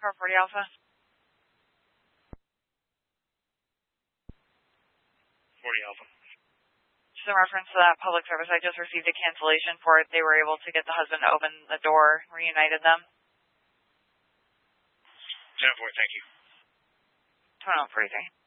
Car 40 Alpha. 40 Alpha. Just in reference to that public service, I just received a cancellation for it. They were able to get the husband to open the door, reunited them. 10-4, thank you. 2143.